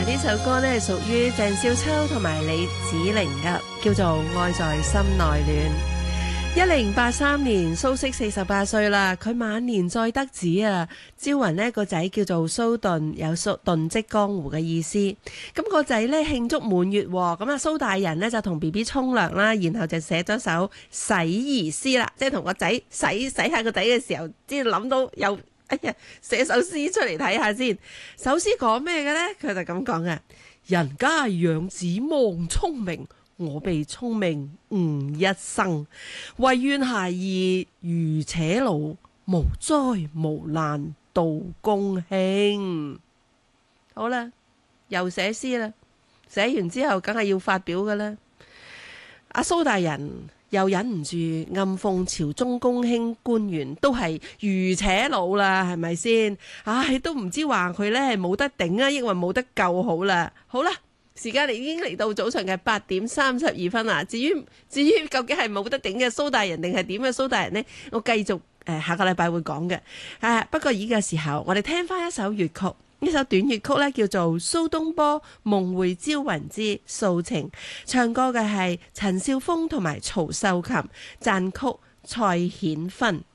呢首歌呢係屬於鄭少秋同埋李子玲嘅，叫做《愛在心內暖》。1083年，蘇軾48歲啦，佢晚年再得子啊，招雲呢個仔叫做蘇頓，有蘇頓迹江湖嘅意思。咁個仔呢慶祝滿月，咁啊蘇大人呢就同 BB 沖涼啦，然後就寫咗首洗兒詩啦，即係同個仔洗下個仔嘅時候，先諗到有哎呀寫首詩出嚟睇下先。首詩講咩嘅呢？佢就咁講嘅：人家養子望聰明，我被聰明誤一生，唯願孩兒愚且老，無災無難度公卿。好啦，又寫詩啦，寫完之後梗係要發表㗎啦。阿蘇大人又忍唔住暗諷朝中公卿官員都係愚且老啦，係咪先？唉，都唔知話佢呢係冇得頂啊，抑或冇得救好啦。好啦。時間已經嚟到早上嘅8:32分啦。至於究竟係冇得頂嘅蘇大人定係點嘅蘇大人呢？我繼續下個禮拜會講嘅。不過而家時候，我哋聽翻一首粵曲，呢首短粵曲呢，叫做《蘇東坡夢會朝雲之訴情》，唱歌嘅係陳少峰同埋曹秀琴，撰曲蔡顯芬。